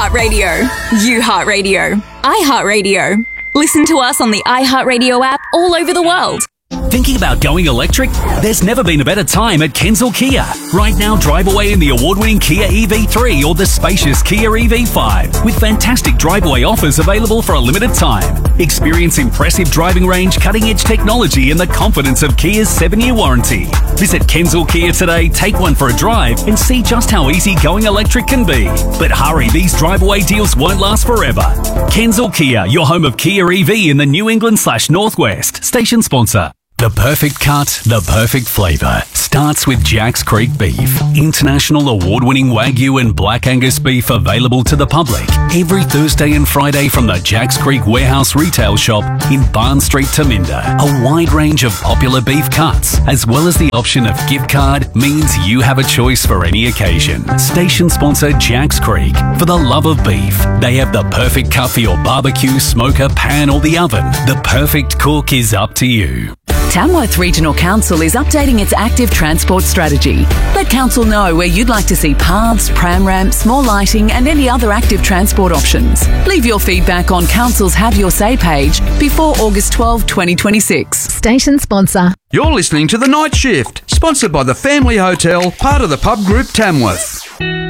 Heart Radio. You Heart Radio. I Heart Radio. Listen to us on the iHeartRadio app all over the world. Thinking about going electric? There's never been a better time at Kensal Kia. Right now, drive away in the award-winning Kia EV3 or the spacious Kia EV5 with fantastic drive-away offers available for a limited time. Experience impressive driving range, cutting-edge technology and the confidence of Kia's 7-year warranty. Visit Kensal Kia today, take one for a drive and see just how easy going electric can be. But hurry, these drive-away deals won't last forever. Kensal Kia, your home of Kia EV in the New England/Northwest. Station sponsor. The perfect cut, the perfect flavour starts with Jack's Creek Beef. International award-winning Wagyu and Black Angus beef available to the public every Thursday and Friday from the Jack's Creek Warehouse retail shop in Barn Street, Taminda. A wide range of popular beef cuts, as well as the option of gift card, means you have a choice for any occasion. Station sponsor Jack's Creek. For the love of beef, they have the perfect cut for your barbecue, smoker, pan or the oven. The perfect cook is up to you. Tamworth Regional Council is updating its active transport strategy. Let Council know where you'd like to see paths, pram ramps, more lighting and any other active transport options. Leave your feedback on Council's Have Your Say page before August 12, 2026. Station sponsor. You're listening to The Night Shift, sponsored by the Family Hotel, part of the Pub Group Tamworth.